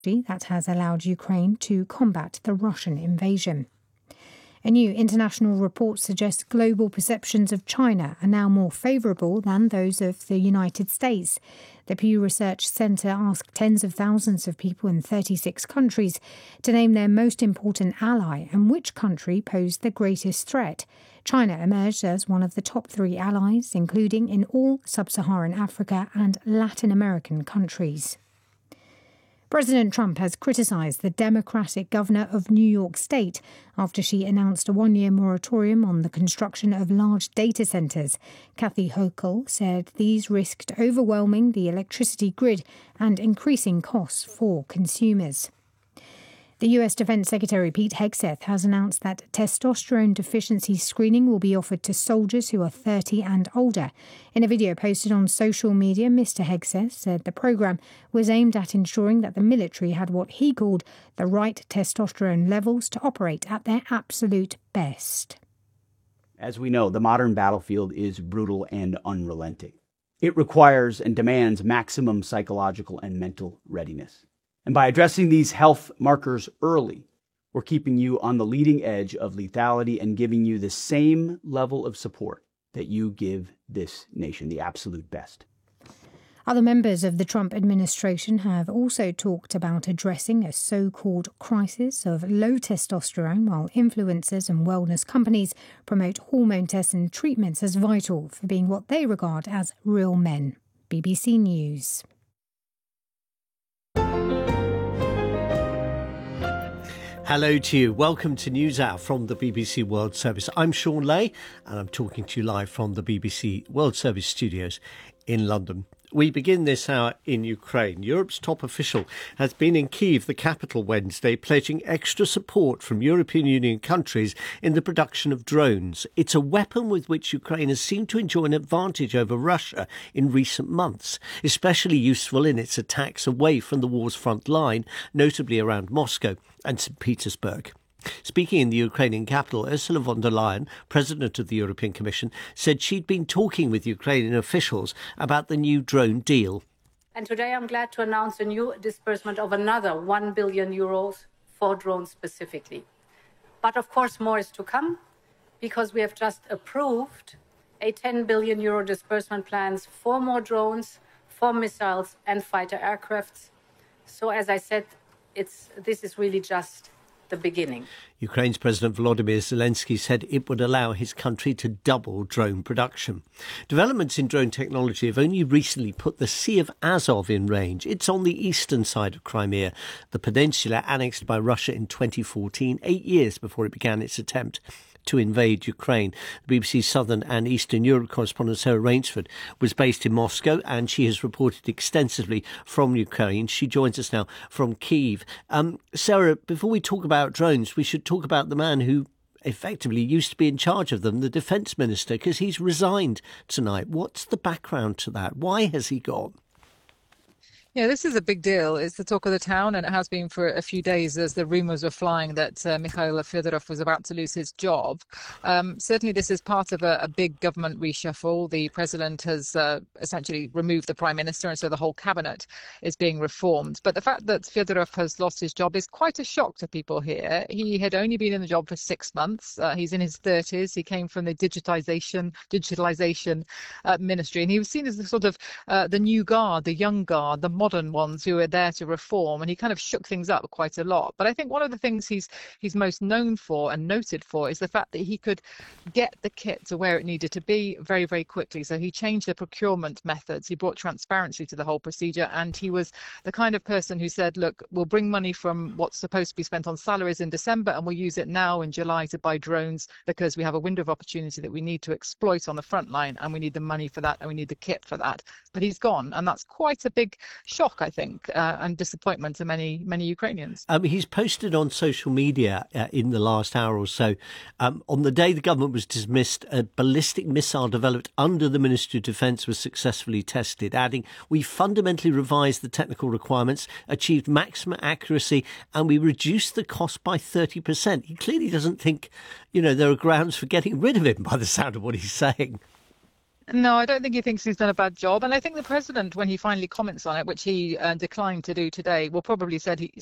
that has allowed Ukraine to combat the Russian invasion. A new international report suggests global perceptions of China are now more favourable than those of the United States. The Pew Research Centre asked tens of thousands of people in 36 countries to name their most important ally and which country posed the greatest threat. China emerged as one of the top 3 allies, including in all sub-Saharan Africa and Latin American countries. President Trump has criticised the Democratic governor of New York State after she announced a 1-year moratorium on the construction of large data centres. Kathy Hochul said these risked overwhelming the electricity grid and increasing costs for consumers. The US Defence Secretary Pete Hegseth has announced that testosterone deficiency screening will be offered to soldiers who are 30 and older. In a video posted on social media, Mr. Hegseth said the programme was aimed at ensuring that the military had what he called the right testosterone levels to operate at their absolute best. As we know, the modern battlefield is brutal and unrelenting. It requires and demands maximum psychological and mental readiness. And by addressing these health markers early, we're keeping you on the leading edge of lethality and giving you the same level of support that you give this nation, the absolute best. Other members of the Trump administration have also talked about addressing a so-called crisis of low testosterone, while influencers and wellness companies promote hormone tests and treatments as vital for being what they regard as real men. BBC News. Hello to you. Welcome to NewsHour from the BBC World Service. I'm Sean Lay and I'm talking to you live from the BBC World Service studios in London. We begin this hour in Ukraine. Europe's top official has been in Kyiv, the capital, Wednesday, pledging extra support from European Union countries in the production of drones. It's a weapon with which Ukraine has seemed to enjoy an advantage over Russia in recent months, especially useful in its attacks away from the war's front line, notably around Moscow and St. Petersburg. Speaking in the Ukrainian capital, Ursula von der Leyen, President of the European Commission, said she'd been talking with Ukrainian officials about the new drone deal. And today I'm glad to announce a new disbursement of another 1 billion euros for drones specifically. But of course more is to come, because we have just approved a 10 billion euro disbursement plans for more drones, for missiles and fighter aircrafts. So as I said, this is really just the beginning. Ukraine's President Volodymyr Zelensky said it would allow his country to double drone production. Developments in drone technology have only recently put the Sea of Azov in range. It's on the eastern side of Crimea, the peninsula annexed by Russia in 2014, 8 years before it began its attempt to invade Ukraine. The BBC's Southern and Eastern Europe correspondent Sarah Rainsford was based in Moscow and she has reported extensively from Ukraine. She joins us now from Kyiv. Sarah, before we talk about drones, we should talk about the man who effectively used to be in charge of them, the defence minister, because he's resigned tonight. What's the background to that? Why has he gone? Yeah, this is a big deal. It's the talk of the town, and it has been for a few days as the rumours were flying that Mikhail Fedorov was about to lose his job. Certainly, this is part of a big government reshuffle. The president has essentially removed the prime minister, and so the whole cabinet is being reformed. But the fact that Fedorov has lost his job is quite a shock to people here. He had only been in the job for 6 months. He's in his 30s. He came from the digitalization ministry, and he was seen as the sort of the new guard, the young guard, the modern ones who are there to reform, and he kind of shook things up quite a lot. But I think one of the things he's most known for and noted for is the fact that he could get the kit to where it needed to be very, very quickly. So he changed the procurement methods, he brought transparency to the whole procedure, and he was the kind of person who said, look, we'll bring money from what's supposed to be spent on salaries in December and we'll use it now in July to buy drones because we have a window of opportunity that we need to exploit on the front line, and we need the money for that and we need the kit for that. But he's gone, and that's quite a big shock, I think, and disappointment to many Ukrainians. He's posted on social media in the last hour or so, on the day the government was dismissed, a ballistic missile developed under the Ministry of Defence was successfully tested, adding, we fundamentally revised the technical requirements, achieved maximum accuracy, and we reduced the cost by 30%. He clearly doesn't think, there are grounds for getting rid of him by the sound of what he's saying. No, I don't think he thinks he's done a bad job. And I think the president, when he finally comments on it, which he declined to do today, will probably